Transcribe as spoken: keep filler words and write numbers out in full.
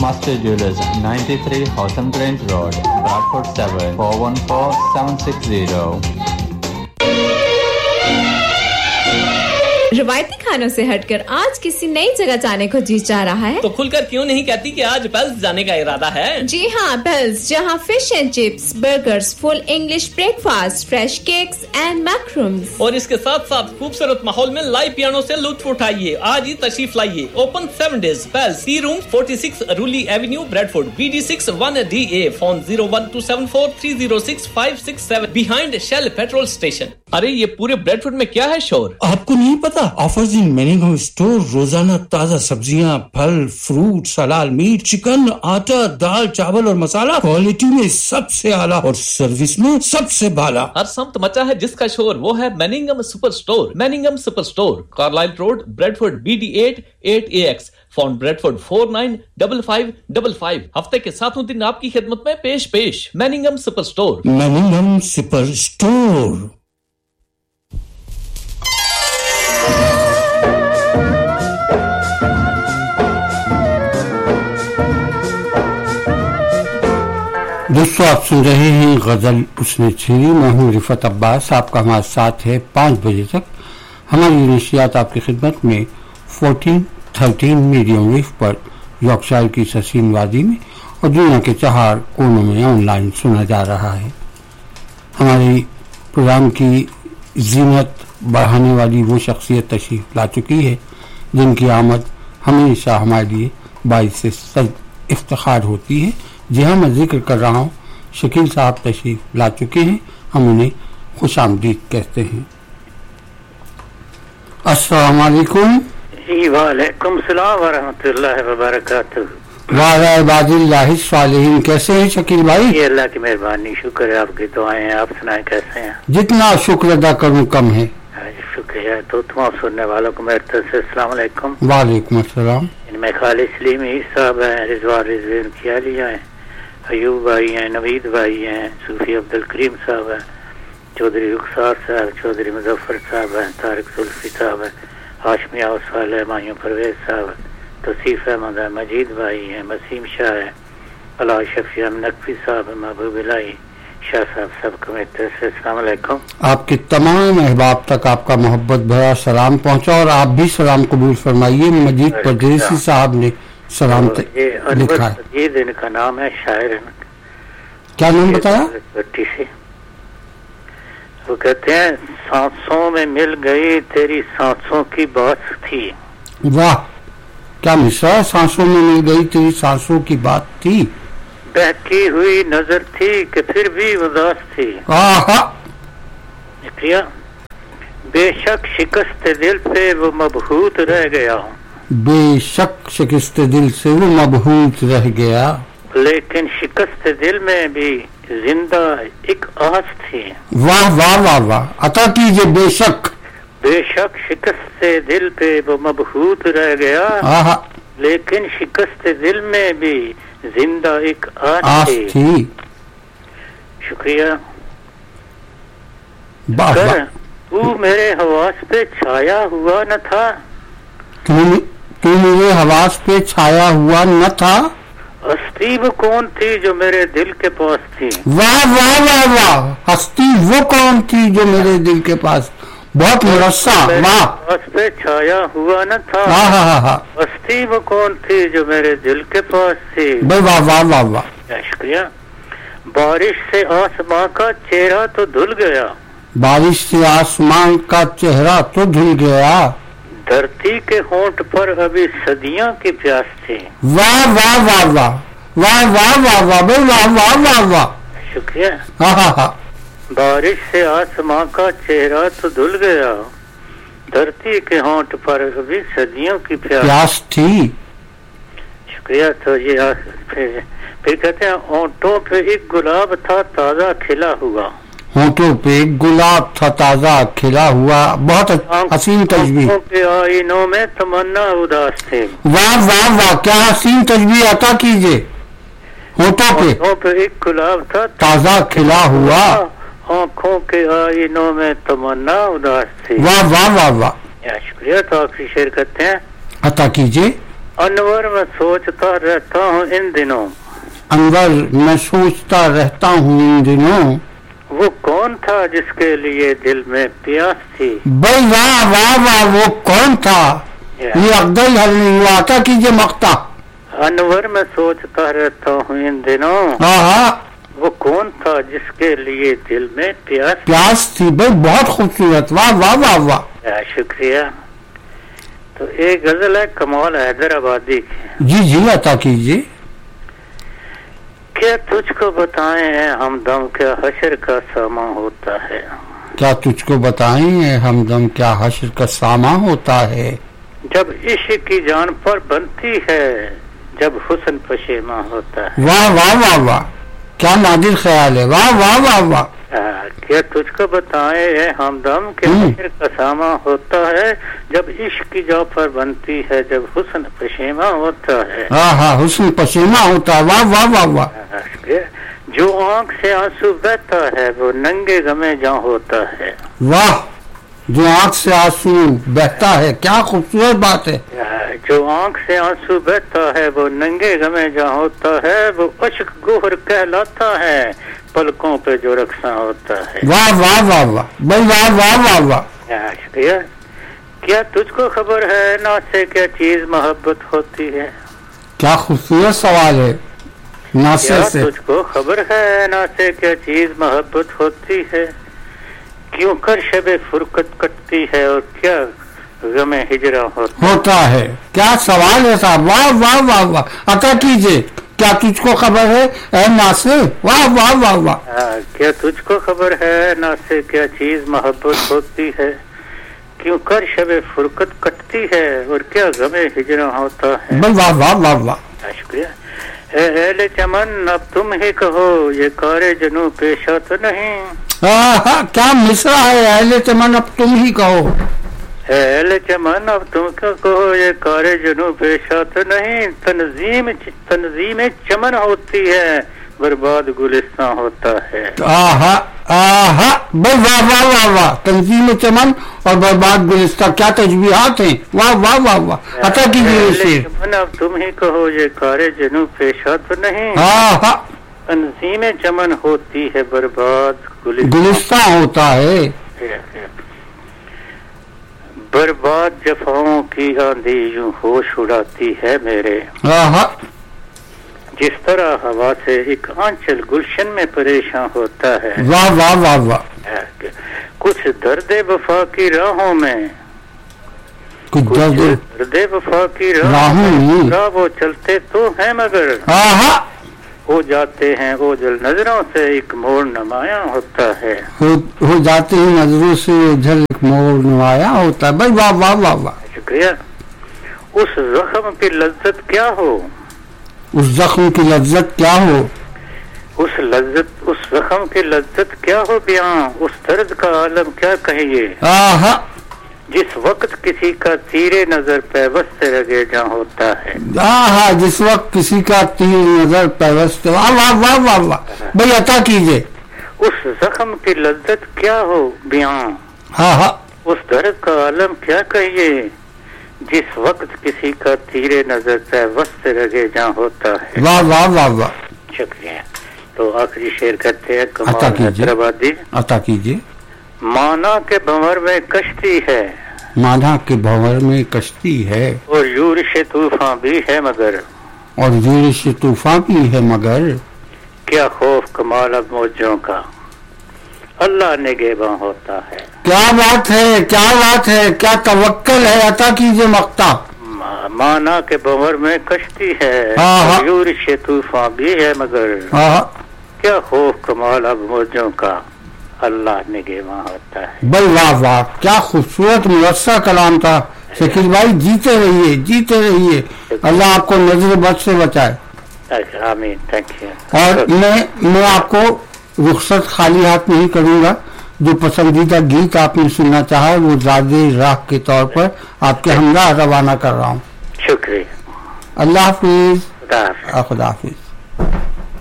Master Jewelers, ninety-three Hotham Grange Road, Bradford seven four one four seven six zero. روایتی کھانوں سے ہٹ کر آج کسی نئی جگہ جانے کو جی چاہ رہا ہے تو کھل کر کیوں نہیں کہتی کہ آج پیلز جانے کا ارادہ ہے؟ جی ہاں، پیلز، جہاں fish and chips, burgers, full English break fast, fresh cakes and میکرومز، اور اس کے ساتھ ساتھ خوبصورت ماحول میں لائیو پیانو سے لطف اٹھائیے. آج ہی تشریف لائیے. Open seven days. Piles, T room forty six رولی avenue, Bradford, B D six one D A. Phone zero one to seven four three zero six five six seven, behind shell petrol station. ارے یہ پورے Bradford میں کیا ہے شور؟ آپ کو نہیں پتا؟ آفرز ان میننگھم اسٹور. روزانہ تازہ سبزیاں، پھل، فروٹ، حلال میٹ، چکن، آٹا، دال، چاول اور مسالہ، کوالٹی میں سب سے اعلیٰ اور سروس میں سب سے بالا. ہر سمت مچا ہے جس کا شور، وہ ہے میننگھم super store. میننگھم super store, Carlyle road, Bradford, B D at at a x. Phone Bradford four nine double five double five. ہفتے کے ساتوں دن آپ کی خدمت میں پیش پیش. میننگھم سپر اسٹور. میننگھم super store. دوستو، آپ سن رہے ہیں غزل اس نے چھیڑی. میں ہوں رفت عباس. آپ کا ہمارے ساتھ ہے پانچ بجے تک. ہماری نشریات آپ کی خدمت میں فورٹین تھرٹین میڈیم ویو پر یارکشائر کی سسین وادی میں اور دنیا کے چار کونوں میں آن لائن سنا جا رہا ہے. ہمارے پروگرام کی زینت بڑھانے والی وہ شخصیت تشریف لا چکی ہے جن کی آمد ہمیشہ ہمارے لیے باعث افتخار ہوتی ہے. جی ہاں، میں ذکر کر رہا ہوں، شکیل صاحب تشریف لا چکے ہیں. ہم انہیں خوش آمدید کہتے ہیں. السلام علیکم. جی وعلیکم السلام ورحمۃ اللہ وبرکاتہ. وعلی عباد اللہ الصالحین. کیسے ہیں شکیل بھائی؟ جی اللہ کی مہربانی، شکر ہے، آپ کی دعائیں. آپ سنائیں کیسے ہیں؟ جتنا شکر ادا کروں کم ہے. شکریہ. تو تمام سننے والوں کو میری طرف سے السلام علیکم. وعلیکم السلام. ان میں خالد سلیمی صاحب ہیں، رضوان رضوان کیالیا ہیں، ایوب بھائی ہیں، نوید بھائی ہیں، صوفی عبد الکریم صاحب ہیں، چودھری رخسار صاحب، چودھری مظفر صاحب ہیں، طارق زلفی صاحب ہیں، ہاشمی اوصال ہے، مایوں پرویز صاحب، توصیف احمد ہے، مجید بھائی ہیں، وسیم شاہ ہے، علا شفیع نقوی صاحب، محبوب الہی شاہ صاحب. سب کو میری طرف سے السلام علیکم. آپ کے تمام احباب تک آپ کا محبت بھرا سلام پہنچا اور آپ بھی سلام قبول فرمائیے. مجید پردیسی صاحب نے سلام لکھا ہے. یہ ان کا نام ہے، شاعر. کیا نام بتایا؟ سے وہ کہتے ہیں سانسوں میں مل گئی تیری سانسوں کی بات تھی. واہ کیا مصرع. سانسوں میں مل گئی تیری سانسوں کی بات تھی. بہتی ہوئی نظر تھی کہ پھر بھی اداس تھی. شکریہ. بے شک شکست دل پہ وہ مبہوت رہ گیا ہوں. بے شک شکست دل سے وہ مبہوت رہ گیا، لیکن شکست دل میں بھی زندہ ایک آس تھی. واہ واہ واہ واہ. عطا کیجئے. بے شک بے شک شکست دل پہ وہ مبہوت رہ گیا، لیکن شکست دل میں بھی زندہ ایک آس تھی. شکریہ. کر تو میرے حواس پہ چھایا ہوا نہ تھا. تو میرے حواس پہ چھایا ہوا نہ تھا. ہستی وہ کون تھی جو میرے دل کے پاس تھی. واہ واہ واہ واہ. ہستی وہ کون تھی جو میرے دل کے پاس. بہت مرصع. واہ. حواس پہ چھایا ہوا نہ تھا. ہستی وہ کون تھی جو میرے دل کے پاس تھی. واہ واہ واہ واہ. شکریہ. بارش سے آسمان کا چہرہ تو دھل گیا. بارش سے آسمان کا چہرہ تو دھل گیا. دھرتی کے ہونٹ پر ابھی صدیوں کی پیاس تھی. واہ واہ واہ واہ. واہ واہ واہ واہ واہ واہ واہ واہ. شکریہ. ہاں ہاں ہاں. بارش سے آسمان کا چہرہ تو دھل گیا، دھرتی کے ہونٹ پر ابھی صدیوں کی پیاس تھی. شکریہ. تو یہ پھر, پھر کہتے ہیں ہونٹوں پہ ایک گلاب تھا تازہ کھلا ہوا. ہونٹوں پہ ایک گلاب تھا تازہ کھلا ہوا. بہت حسین تشبیہ. کے آئینوں میں تمنا اداس تھی. واہ واہ واہ. کیا حسین تشبیہ. عطا کیجئے. ہونٹوں پہ پہ ایک گلاب تھا تازہ کھلا ہوا، آنکھوں کے آئینوں میں تمنا اداس تھی. واہ واہ واہ واہ. شکریہ. تو آخری شعر کرتے ہیں. عطا کیجئے. انور میں سوچتا رہتا ہوں ان دنوں، انور میں سوچتا رہتا ہوں ان دنوں، وہ کون تھا جس کے لیے دل میں پیاس تھی. بھائی واہ واہ واہ، وہ کون تھا؟ یہ افضل حل نہیں ہوا، عطا کیجیے مقطع. انور میں سوچتا رہتا ہوں ان دنوں، ہاں ہاں، وہ کون تھا جس کے لیے دل میں پیاس. پیاس تھی. بھائی بہت خوبصورت، واہ واہ واہ واہ. شکریہ. تو ایک غزل ہے کمال حیدرآبادی کی. جی جی عطا کیجیے. کیا تجھ کو بتائیں اے ہمدم کیا حشر کا سامان ہوتا ہے. کیا تجھ کو بتائیں اے ہمدم کیا حشر کا سامان ہوتا ہے. جب عشق کی جان پر بنتی ہے، جب حسن پشیماں ہوتا ہے. واہ واہ واہ واہ، کیا نادر خیال ہے. واہ واہ واہ واہ. کیا تجھ کو بتائیں اے ہمدم کہ حشر کا سامان ہوتا ہے، جب عشق کی جان پر بنتی ہے، جب حسن پشیماں ہوتا ہے. ہاں ہاں، حسن پشیماں ہوتا ہے. واہ واہ واہ واہ. جو آنکھ سے آنسو بہتا ہے وہ ننگے غمے جاں ہوتا ہے. واہ، جو آنکھ سے آنسو بہتا ہے، کیا خوبصورت بات ہے. جو آنکھ سے آنسو بہتا ہے وہ ننگے غمے جاں ہوتا ہے، وہ عشق گوہر کہلاتا ہے، پلکوں پہ جو رقصاں ہوتا ہے. واہ واہ واہ واہ. بھائی واہ واہ واہ واہ. شکریہ. کیا تجھ کو خبر ہے نا سے کیا چیز محبت ہوتی ہے. کیا خوبصورت سوال ہے. ناصر کیا سے تجھ کو خبر ہے نا سے کیا چیز محبت ہوتی ہے، کیوں کر شب فرقت کٹتی ہے اور کیا غم ہجرا ہوتا ہوتا ہے. کیا سوال ہے صاحب. واہ واہ واہ واہ. عطا کیجیے. کیا تجھ کو خبر ہے اے ناصر. واہ واہ واہ واہ. کیا تجھ کو خبر ہے نا سے کیا چیز محبت ہوتی ہے، کیوں کر شب فرقت کٹتی ہے اور کیا غم ہجرا ہوتا ہے. بھائی واہ واہ واہ واہ. شکریہ. اے اہل چمن اب تم ہی کہو یہ کار جنو پیشہ تو نہیں. ہاں ہاں، کیا مصرع ہے. اہل چمن اب تم ہی کہو. اہل چمن اب تم کیا کہو یہ کار جنو پیشہ تو نہیں. تنظیم تنظیم چمن ہوتی ہے، برباد گلستان ہوتا ہے. آہا آہا. بھائی واہ واہ واہ واہ. تنظیم چمن اور برباد گلستہ، کیا تجبیہات ہیں. واہ واہ واہ واہ. عطا کیجیے اسے. چمن اب تم ہی کہو یہ کار جنو پیشہ تو نہیں. آہا. تنظیم چمن ہوتی ہے، برباد گلستہ ہوتا ہے. برباد جفاؤں کی آندھی یوں ہوش اڑاتی ہے میرے. آہا. جس طرح ہوا سے ایک آنچل گلشن میں پریشان ہوتا ہے. واہ واہ واہ واہ. کچھ درد وفا کی راہوں میں، کچھ کچھ درد وفا کی راہوں میں وہ چلتے تو ہیں مگر آہا. ہو جاتے ہیں اوجھل نظروں سے ایک موڑ نمایاں ہوتا ہے. ہو جاتے ہیں نظروں سے اوجھل ایک موڑ نمایاں ہوتا ہے. بھائی واہ واہ واہ واہ. شکریہ. اس زخم کی لذت کیا ہو، اس زخم کی لذت کیا ہو، اس لذت اس زخم کی لذت کیا ہو بیاں، اس درد کا عالم کیا کہیے. آہا. جس وقت کسی کا تیرے نظر پیوست رگے جاں ہوتا ہے. آہا. جس وقت کسی کا تیر نظر پیوست. واہ واہ واہ واہ واہ. بھائی عطا کیجیے. اس زخم کی لذت کیا ہو بیاں، ہاں ہاں. اس درد کا عالم کیا کہیے، جس وقت کسی کا تیرے نظر پیوست رگے جاں ہوتا ہے. واہ واہ واہ واہ. شکریہ. تو آخری شعر کرتے ہیں عطا کمال کیجیے. حیدرآبادی. عطا کیجیے. مانا کے بھنور میں کشتی ہے، مانا کے بھنور میں کشتی ہے، اور یورش طوفان بھی ہے مگر اور یورش طوفان بھی ہے مگر کیا خوف کمال اب موجوں کا، اللہ نگہباں ہوتا ہے. کیا بات ہے. کیا بات ہے. کیا توکل ہے. عطا کیجیے مقطع. مانا کے بھنور میں کشتی ہے، ہاں. یورش طوفان بھی ہے مگر ہاں. کیا خوف کمال اب موجوں کا، اللہ نگہباں ہوتا ہے. بھائی واہ واہ. کیا خوبصورت مؤثر کلام تھا. شکیل بھائی جیتے رہیے جیتے رہیے. اللہ آپ کو نظر بد سے بچائے. آمین. Thank you. اور میں میں آپ کو رخصت خالی ہاتھ نہیں کروں گا. جو پسندیدہ گیت آپ نے سننا چاہا وہ زادِ راہ کے طور پر آپ کے ہمراہ روانہ کر رہا ہوں. شکریہ. اللہ حافظ. خدا حافظ. خدا حافظ.